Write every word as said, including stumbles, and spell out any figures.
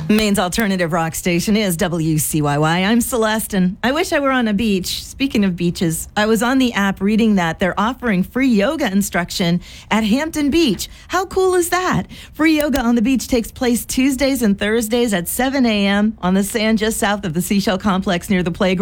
Maine's alternative rock station is W C Y Y. I'm Celeste, and I wish I were on a beach. Speaking of beaches, I was on the app reading that they're offering free yoga instruction at Hampton Beach. How cool is that? Free yoga on the beach takes place Tuesdays and Thursdays at seven a.m. on the sand just south of the Seashell Complex near the playground.